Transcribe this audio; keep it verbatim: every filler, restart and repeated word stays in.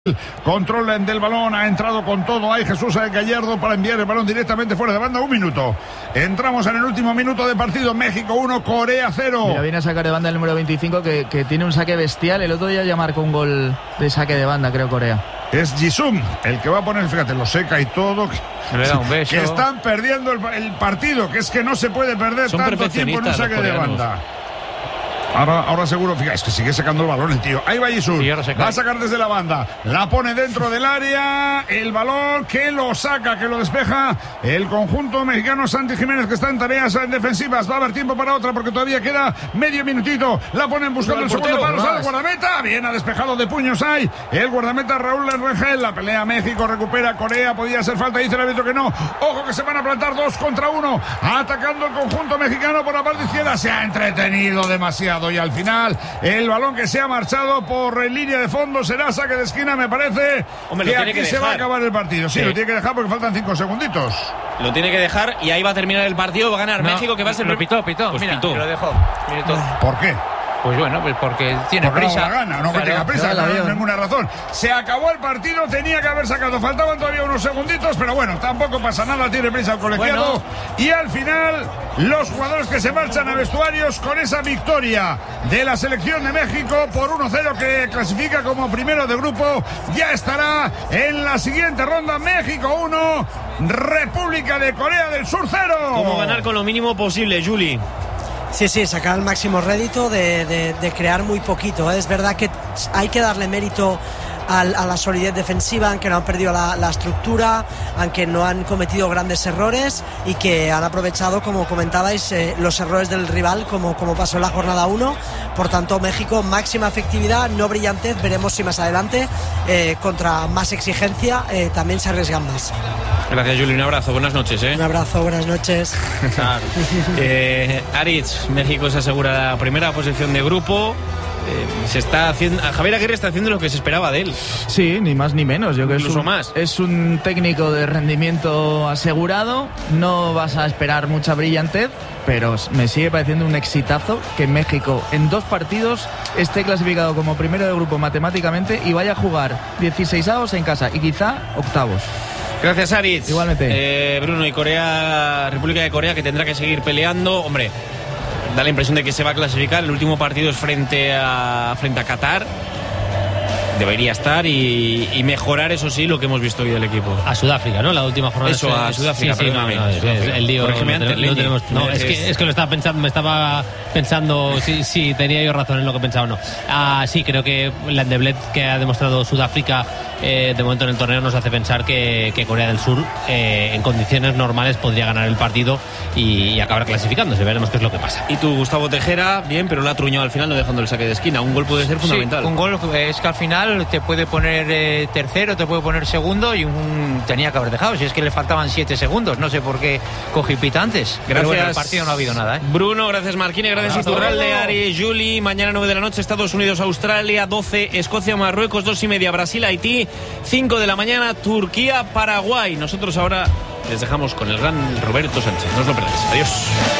Control del balón, ha entrado con todo ahí Jesús Gallardo para enviar el balón directamente fuera de banda. Un minuto, entramos en el último minuto de partido. México uno, Corea cero. Mira, viene a sacar de banda el número veinticinco que, que tiene un saque bestial. El otro día ya marcó un gol de saque de banda, creo, Corea. Es Jisung el que va a poner, fíjate, lo seca y todo. Le da un beso. Que están perdiendo el, el partido, que es que no se puede perder Son tanto tiempo en un saque de banda. Ahora, ahora seguro, fíjate, es que sigue sacando el balón el tío. Ahí va Jisung, va a sacar desde la banda, la pone dentro del área, el balón que lo saca, que lo despeja el conjunto mexicano. Santi Jiménez, que está en tareas defensivas, va a haber tiempo para otra porque todavía queda medio minutito. La ponen buscando el, el segundo palo, sale el guardameta, bien ha despejado de puños ahí el guardameta Raúl Rengel. La pelea México, recupera Corea, podía ser falta, dice el árbitro que no. Ojo que se van a plantar dos contra uno, atacando el conjunto mexicano por la parte izquierda. Se ha entretenido demasiado y al final el balón que se ha marchado por línea de fondo será saque de esquina. Me parece Hombre, que aquí que se va a acabar el partido. Sí, sí, lo tiene que dejar porque faltan cinco segunditos. Lo tiene que dejar y ahí va a terminar el partido. Va a ganar no, México, que va a ser... Lo pitó, pitó. Pues Mira, pitó. lo dejó. ¿Por qué? Pues bueno, pues porque tiene porque prisa. No la gana, no que tenga prisa, no hay ninguna razón. Se acabó el partido, tenía que haber sacado. Faltaban todavía unos segunditos, pero bueno, tampoco pasa nada, tiene prisa el colegiado. Bueno. Y al final, los jugadores que se marchan a vestuarios con esa victoria de la selección de México por uno cero, que clasifica como primero de grupo, ya estará en la siguiente ronda. México uno, República de Corea del Sur cero. ¿Cómo ganar con lo mínimo posible, Juli? Sí, sí, sacar el máximo rédito de, de, de crear muy poquito. Es verdad que hay que darle mérito a la solidez defensiva, aunque no han perdido la, la estructura, aunque no han cometido grandes errores y que han aprovechado, como comentabais, eh, los errores del rival, como, como pasó en la jornada uno. Por tanto, México, máxima efectividad, no brillantez. Veremos si más adelante, eh, contra más exigencia, eh, también se arriesgan más. Gracias, Juli, un abrazo, buenas noches. ¿eh? Un abrazo, buenas noches. eh, Aritz, México se asegura la primera posición de grupo. Eh, se está haciendo, Javier Aguirre está haciendo lo que se esperaba de él. Sí, ni más ni menos. Yo creo que es un, más. es un técnico de rendimiento asegurado. No vas a esperar mucha brillantez, pero me sigue pareciendo un exitazo que México en dos partidos esté clasificado como primero de grupo matemáticamente y vaya a jugar dieciseisavos en casa y quizá octavos. Gracias, Aritz. Igualmente. Eh, Bruno, y Corea, República de Corea, que tendrá que seguir peleando. Hombre, da la impresión de que se va a clasificar. El último partido es frente a frente a Qatar. Debería estar y, y mejorar, eso sí, lo que hemos visto hoy del equipo. A Sudáfrica, ¿no? La última jornada. Eso, a Sudáfrica, sí, sí, no, no, es, es, el lío. Corrígeme antes, lo tenemos, no, es que, es que lo estaba pensando, me estaba pensando si, si tenía yo razón en lo que pensaba o no. Ah, sí, creo que la endeblez que ha demostrado Sudáfrica eh, de momento en el torneo nos hace pensar que, que Corea del Sur eh, en condiciones normales podría ganar el partido y, y acabar clasificándose. Veremos qué es lo que pasa. Y tú, Gustavo Tejera, bien, pero lo ha truñado al final, no dejando el saque de esquina. Un gol puede ser fundamental. Sí, un gol es que al final te puede poner eh, tercero, te puede poner segundo y un tenía que haber dejado. Si es que le faltaban siete segundos, no sé por qué cogí pita antes. Gracias. Pero bueno, el partido no ha habido nada, ¿eh? Bruno, gracias Marquini, gracias Iturralde, Ari, Juli. Mañana nueve de la noche Estados Unidos, Australia, doce Escocia, Marruecos, dos y media Brasil, Haití, cinco de la mañana Turquía, Paraguay. Nosotros ahora les dejamos con el gran Roberto Sánchez. No os lo perdáis. Adiós.